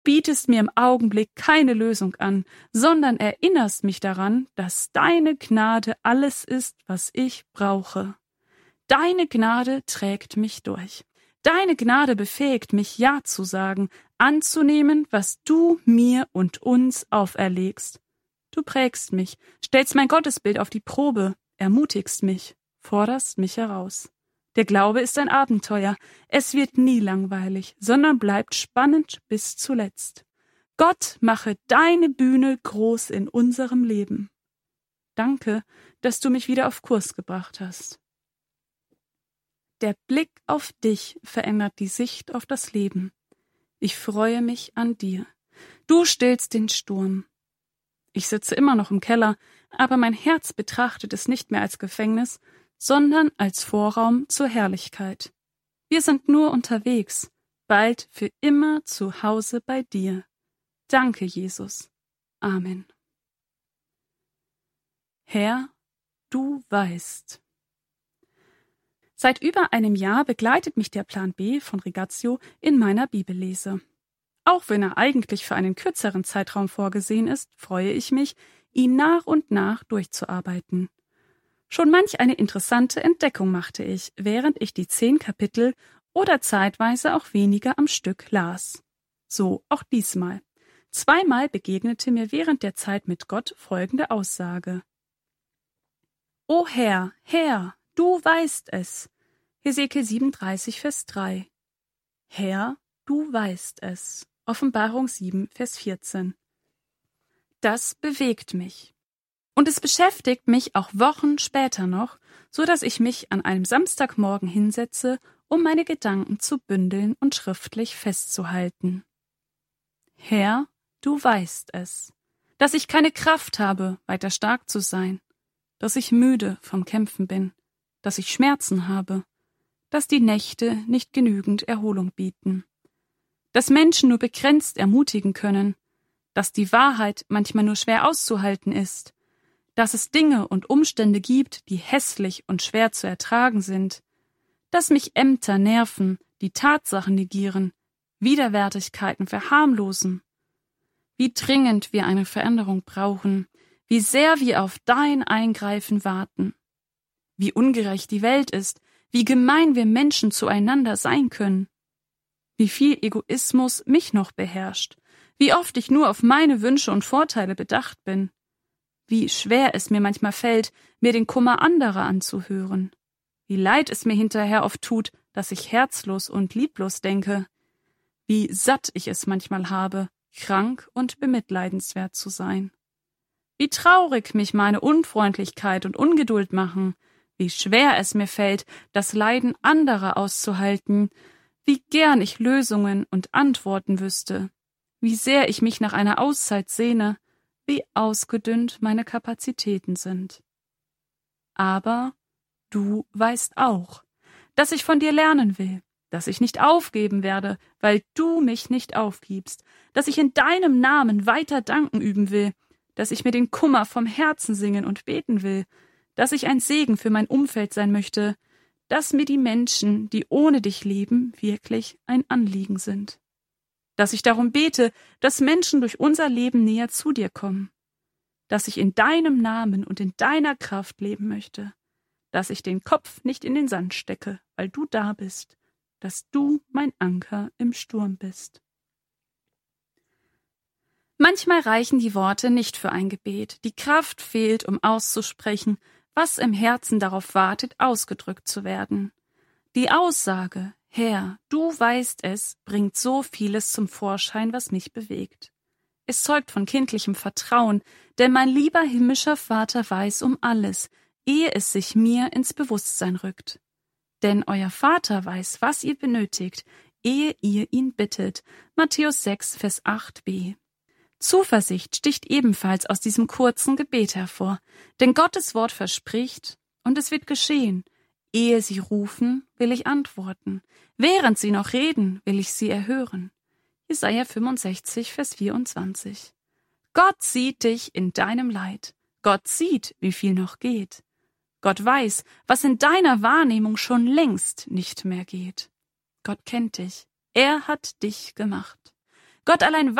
bietest mir im Augenblick keine Lösung an, sondern erinnerst mich daran, dass deine Gnade alles ist, was ich brauche. Deine Gnade trägt mich durch. Deine Gnade befähigt mich, Ja zu sagen, anzunehmen, was du mir und uns auferlegst. Du prägst mich, stellst mein Gottesbild auf die Probe, ermutigst mich, forderst mich heraus. Der Glaube ist ein Abenteuer. Es wird nie langweilig, sondern bleibt spannend bis zuletzt. Gott, mache deine Bühne groß in unserem Leben. Danke, dass du mich wieder auf Kurs gebracht hast. Der Blick auf dich verändert die Sicht auf das Leben. Ich freue mich an dir. Du stillst den Sturm. Ich sitze immer noch im Keller, aber mein Herz betrachtet es nicht mehr als Gefängnis, sondern als Vorraum zur Herrlichkeit. Wir sind nur unterwegs, bald für immer zu Hause bei dir. Danke, Jesus. Amen. Herr, du weißt. Seit über einem Jahr begleitet mich der Plan B von Rigatio in meiner Bibellese. Auch wenn er eigentlich für einen kürzeren Zeitraum vorgesehen ist, freue ich mich, ihn nach und nach durchzuarbeiten. Schon manch eine interessante Entdeckung machte ich, während ich die 10 Kapitel oder zeitweise auch weniger am Stück las. So auch diesmal. Zweimal begegnete mir während der Zeit mit Gott folgende Aussage. O Herr, Herr, du weißt es. Hesekiel 37, Vers 3. Herr, du weißt es. Offenbarung 7, Vers 14. Das bewegt mich. Und es beschäftigt mich auch Wochen später noch, so dass ich mich an einem Samstagmorgen hinsetze, um meine Gedanken zu bündeln und schriftlich festzuhalten. Herr, du weißt es, dass ich keine Kraft habe, weiter stark zu sein, dass ich müde vom Kämpfen bin, dass ich Schmerzen habe, dass die Nächte nicht genügend Erholung bieten, dass Menschen nur begrenzt ermutigen können, dass die Wahrheit manchmal nur schwer auszuhalten ist, dass es Dinge und Umstände gibt, die hässlich und schwer zu ertragen sind, dass mich Ämter nerven, die Tatsachen negieren, Widerwärtigkeiten verharmlosen, wie dringend wir eine Veränderung brauchen, wie sehr wir auf dein Eingreifen warten, wie ungerecht die Welt ist, wie gemein wir Menschen zueinander sein können, wie viel Egoismus mich noch beherrscht, wie oft ich nur auf meine Wünsche und Vorteile bedacht bin, wie schwer es mir manchmal fällt, mir den Kummer anderer anzuhören, wie leid es mir hinterher oft tut, dass ich herzlos und lieblos denke, wie satt ich es manchmal habe, krank und bemitleidenswert zu sein, wie traurig mich meine Unfreundlichkeit und Ungeduld machen, wie schwer es mir fällt, das Leiden anderer auszuhalten, wie gern ich Lösungen und Antworten wüsste, wie sehr ich mich nach einer Auszeit sehne, wie ausgedünnt meine Kapazitäten sind. Aber du weißt auch, dass ich von dir lernen will, dass ich nicht aufgeben werde, weil du mich nicht aufgibst, dass ich in deinem Namen weiter Danken üben will, dass ich mir den Kummer vom Herzen singen und beten will, dass ich ein Segen für mein Umfeld sein möchte, dass mir die Menschen, die ohne dich leben, wirklich ein Anliegen sind. Dass ich darum bete, dass Menschen durch unser Leben näher zu dir kommen. Dass ich in deinem Namen und in deiner Kraft leben möchte. Dass ich den Kopf nicht in den Sand stecke, weil du da bist. Dass du mein Anker im Sturm bist. Manchmal reichen die Worte nicht für ein Gebet. Die Kraft fehlt, um auszusprechen, was im Herzen darauf wartet, ausgedrückt zu werden. Die Aussage, Herr, du weißt es, bringt so vieles zum Vorschein, was mich bewegt. Es zeugt von kindlichem Vertrauen, denn mein lieber himmlischer Vater weiß um alles, ehe es sich mir ins Bewusstsein rückt. Denn euer Vater weiß, was ihr benötigt, ehe ihr ihn bittet. Matthäus 6, Vers 8b. Zuversicht sticht ebenfalls aus diesem kurzen Gebet hervor, denn Gottes Wort verspricht, und es wird geschehen. Ehe sie rufen, will ich antworten. Während sie noch reden, will ich sie erhören. Jesaja 65, Vers 24. Gott sieht dich in deinem Leid. Gott sieht, wie viel noch geht. Gott weiß, was in deiner Wahrnehmung schon längst nicht mehr geht. Gott kennt dich. Er hat dich gemacht. Gott allein